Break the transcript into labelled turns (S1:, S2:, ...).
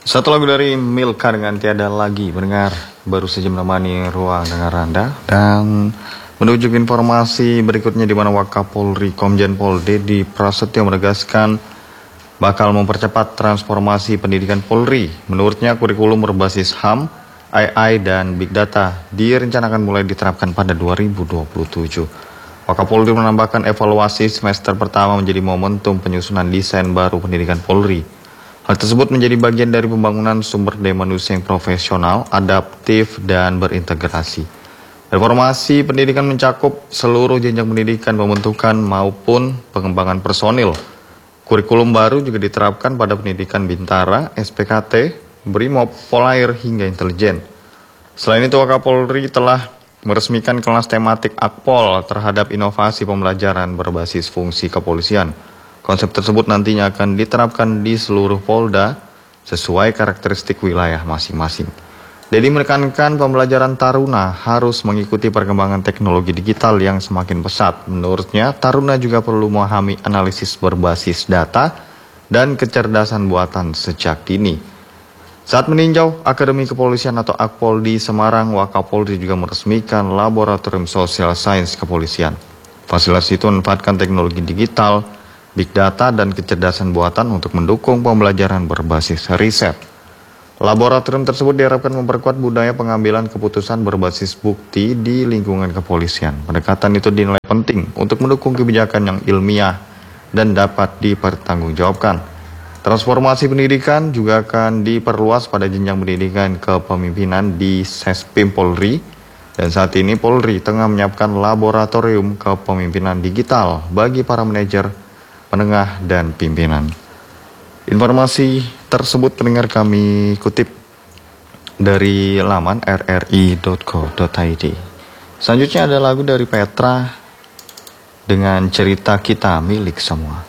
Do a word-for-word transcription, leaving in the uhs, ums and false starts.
S1: Satu lagu dari Milka dengan Tiada Lagi mendengar baru saja menemani ruang dengar Anda, dan menuju ke informasi berikutnya di mana Wakapolri Komjen Pol Dedi Prasetyo menegaskan bakal mempercepat transformasi pendidikan Polri. Menurutnya kurikulum berbasis H A M, A I dan Big Data direncanakan mulai diterapkan pada dua ribu dua puluh tujuh. Wakapolri menambahkan evaluasi semester pertama menjadi momentum penyusunan desain baru pendidikan Polri. Hal tersebut menjadi bagian dari pembangunan sumber daya manusia yang profesional, adaptif, dan berintegrasi. Reformasi pendidikan mencakup seluruh jenjang pendidikan, pembentukan maupun pengembangan personil. Kurikulum baru juga diterapkan pada pendidikan Bintara, S P K T, Brimob, Polair, hingga intelijen. Selain itu, Wakapolri telah meresmikan kelas tematik Akpol terhadap inovasi pembelajaran berbasis fungsi kepolisian. Konsep tersebut nantinya akan diterapkan di seluruh Polda sesuai karakteristik wilayah masing-masing. Dedi menekankan pembelajaran taruna harus mengikuti perkembangan teknologi digital yang semakin pesat. Menurutnya, taruna juga perlu memahami analisis berbasis data dan kecerdasan buatan sejak dini. Saat meninjau Akademi Kepolisian atau Akpol di Semarang, Wakapolri juga meresmikan Laboratorium Social Science Kepolisian. Fasilitas itu memanfaatkan teknologi digital, Big Data, dan kecerdasan buatan untuk mendukung pembelajaran berbasis riset. Laboratorium tersebut diharapkan memperkuat budaya pengambilan keputusan berbasis bukti di lingkungan kepolisian. Pendekatan itu dinilai penting untuk mendukung kebijakan yang ilmiah dan dapat dipertanggungjawabkan. Transformasi pendidikan juga akan diperluas pada jenjang pendidikan kepemimpinan di Sespim Polri, dan saat ini Polri tengah menyiapkan laboratorium kepemimpinan digital bagi para manajer, menengah, dan pimpinan. Informasi tersebut pendengar kami kutip dari laman r r i dot co dot i d. Selanjutnya ada lagu dari Petra dengan Cerita Kita Milik Semua.